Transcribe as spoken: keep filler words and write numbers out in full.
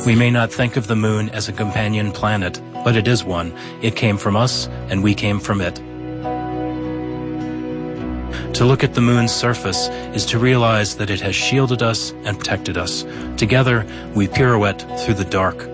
We may not think of the moon as a companion planet, but it is one. It came from us, and we came from it. To look at the moon's surface is to realize that it has shielded us and protected us. Together, we pirouette through the dark,